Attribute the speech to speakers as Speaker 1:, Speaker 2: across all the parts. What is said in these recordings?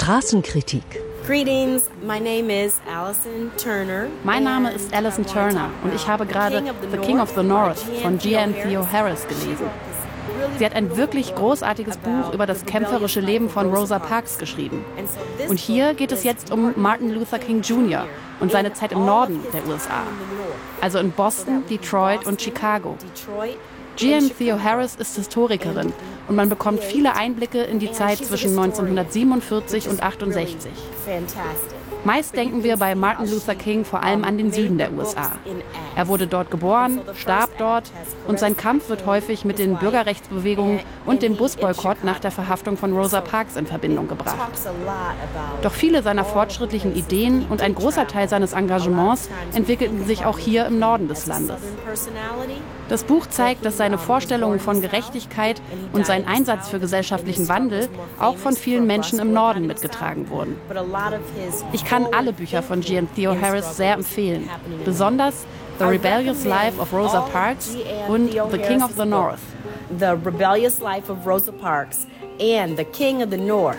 Speaker 1: Straßenkritik.
Speaker 2: Greetings, my name is Alison Turner.
Speaker 3: Mein Name ist Alison Turner und ich habe gerade The King of the North von Jeanne Theo Harris gelesen. Sie hat ein wirklich großartiges Buch über das kämpferische Leben von Rosa Parks geschrieben. Und hier geht es jetzt um Martin Luther King Jr. und seine Zeit im Norden der USA. Also in Boston, Detroit und Chicago. Jeanne Theo Harris ist Historikerin und man bekommt viele Einblicke in die Zeit zwischen 1947 und 68. Meist denken wir bei Martin Luther King vor allem an den Süden der USA. Er wurde dort geboren, starb dort und sein Kampf wird häufig mit den Bürgerrechtsbewegungen und dem Busboykott nach der Verhaftung von Rosa Parks in Verbindung gebracht. Doch viele seiner fortschrittlichen Ideen und ein großer Teil seines Engagements entwickelten sich auch hier im Norden des Landes. Das Buch zeigt, dass seine Vorstellungen von Gerechtigkeit und sein Einsatz für gesellschaftlichen Wandel auch von vielen Menschen im Norden mitgetragen wurden. Ich kann alle Bücher von Jeanne Theo Harris sehr empfehlen, besonders The Rebellious Life of Rosa Parks und The King of the North.
Speaker 2: The Rebellious Life of Rosa Parks and The King of the North.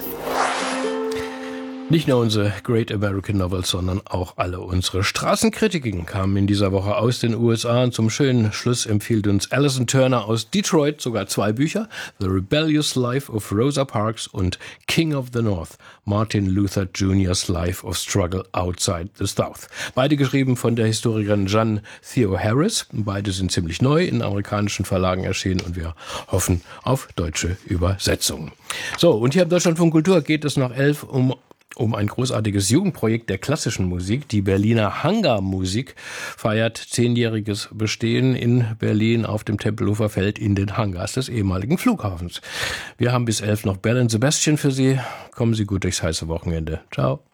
Speaker 4: Nicht nur unsere Great American Novels, sondern auch alle unsere Straßenkritiken kamen in dieser Woche aus den USA. Und zum schönen Schluss empfiehlt uns Alison Turner aus Detroit sogar 2 Bücher. The Rebellious Life of Rosa Parks und King of the North, Martin Luther Jr.'s Life of Struggle Outside the South. Beide geschrieben von der Historikerin Jeanne Theo Harris. Beide sind ziemlich neu in amerikanischen Verlagen erschienen und wir hoffen auf deutsche Übersetzungen. So, und hier im Deutschlandfunk Kultur geht es nach 11 um ein großartiges Jugendprojekt der klassischen Musik. Die Berliner Hangarmusik feiert 10-jähriges Bestehen in Berlin auf dem Tempelhofer Feld in den Hangars des ehemaligen Flughafens. Wir haben bis 11 noch Belle and Sebastian für Sie. Kommen Sie gut durchs heiße Wochenende. Ciao.